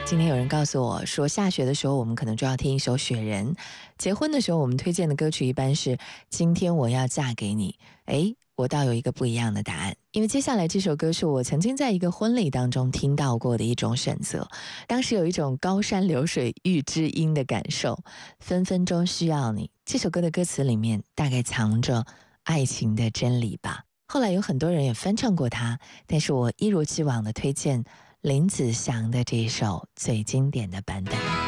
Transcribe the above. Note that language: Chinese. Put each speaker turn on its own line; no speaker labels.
今天有人告诉我说，下雪的时候我们可能就要听一首《雪人》，结婚的时候我们推荐的歌曲一般是《今天我要嫁给你》。诶，我倒有一个不一样的答案，因为接下来这首歌是我曾经在一个婚礼当中听到过的一种选择，当时有一种高山流水遇知音的感受，分分钟需要你。这首歌的歌词里面大概藏着爱情的真理吧。后来有很多人也翻唱过它，但是我一如既往的推荐林子祥的这一首最经典的版本。